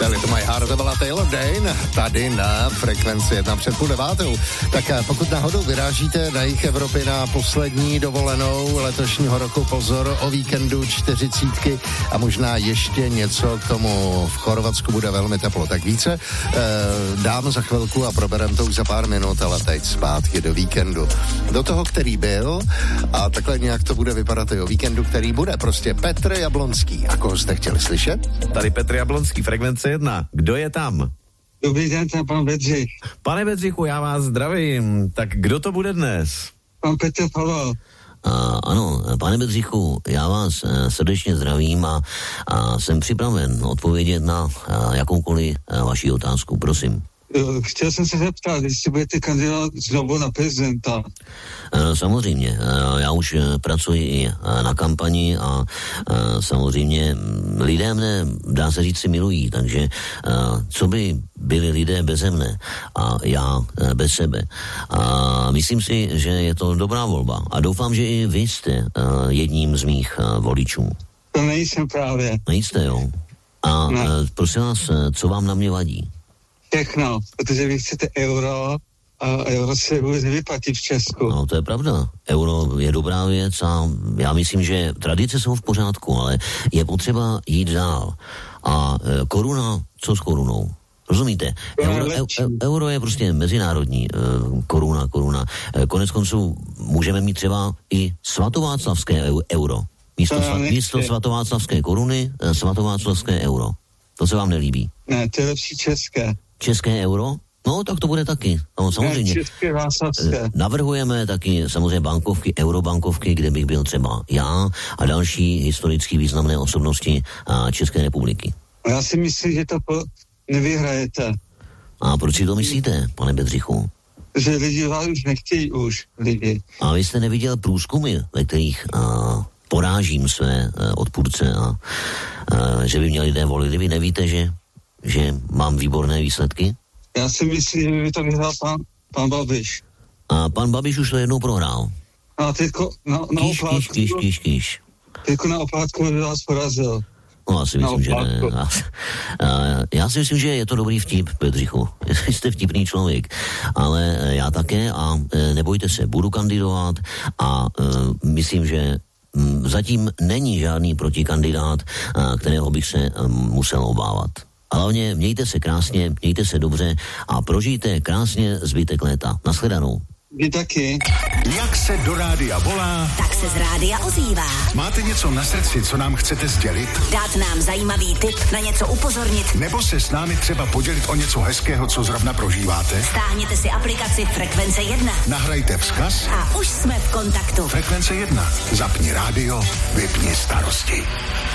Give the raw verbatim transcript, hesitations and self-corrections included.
Tady to My Heart, to byla Taylor Dane, tady na Frekvenci jedna před půl devátou. Tak pokud náhodou vyrážíte na jih Evropy na poslední dovolenou letošního roku, pozor, o víkendu čtyřicítky a možná ještě něco k tomu. V Chorvatsku bude velmi teplo, tak více eh, dám za chvilku a proberem to už za pár minut, ale teď zpátky do víkendu. Do toho, který byl, a takhle nějak to bude vypadat i o víkendu, který bude. Prostě Petr Jablonský. A koho jste chtěli slyšet? Tady Petr Jablonský, Frekvence jedna. Kdo je tam? Dobrý den, tam pan Bedřich. Pane Bedřichu, já vás zdravím. Tak kdo to bude dnes? Pan Petr Pavel. Uh, ano, pane Bedřichu, já vás uh, srdečně zdravím a, a jsem připraven odpovědět na uh, jakoukoliv uh, vaši otázku, prosím. Chtěl jsem se zeptat, jestli budete kandidovat znovu na prezidenta. Samozřejmě, já už pracuji i na kampani a samozřejmě lidé mne, dá se říct, si milují, takže co by byli lidé beze mne a já bez sebe. A myslím si, že je to dobrá volba a doufám, že i vy jste jedním z mých voličů. To nejsem právě. Nejste, jo? A ne. Prosím vás, co vám na mě vadí? Všechno, protože vy chcete euro a euro se vůbec nevyplatí v Česku. No, to je pravda. Euro je dobrá věc a já myslím, že tradice jsou v pořádku, ale je potřeba jít dál. A e, koruna, co s korunou? Rozumíte? Euro, e, e, euro je prostě mezinárodní e, koruna, koruna. E, konec konců můžeme mít třeba i svatováclavské euro. Místo, sva, místo svatováclavské koruny, e, svatováclavské euro. To se vám nelíbí? Ne, to je lepší české. České euro? No, tak to bude taky. No, samozřejmě. Ne, české, václavské. Navrhujeme taky samozřejmě bankovky, eurobankovky, kde bych byl třeba já a další historicky významné osobnosti a České republiky. Já si myslím, že to po... nevyhrajete. A proč si to myslíte, pane Bedřichu? Že lidi vás už nechtějí už, lidi. A vy jste neviděl průzkumy, ve kterých a, porážím své a, odpůrce a, a že by mě lidé volili. Vy nevíte, že, že mám výborné výsledky? Já si myslím, že by to vyhrál pan, pan Babiš. A pan Babiš už to jednou prohrál. A teďko na, na kýš, oplátku... Kýš, kýš, kýš, kýš. Teďko na oplátku by vás porazil. No, já si myslím, že ne. Já, já si myslím, že je to dobrý vtip, Bedřichu. Jste vtipný člověk. Ale já také a nebojte se, budu kandidovat a myslím, že zatím není žádný protikandidát, kterého bych se musel obávat. A hlavně mějte se krásně, mějte se dobře a prožijte krásně zbytek léta. Nashledanou. Vy taky. Jak se do rádia volá, tak se z rádia ozývá. Máte něco na srdci, co nám chcete sdělit? Dát nám zajímavý tip, na něco upozornit. Nebo se s námi třeba podělit o něco hezkého, co zrovna prožíváte? Stáhněte si aplikaci Frekvence jedna. Nahrajte vzkaz. A už jsme v kontaktu. Frekvence jedna. Zapni rádio, vypni starosti.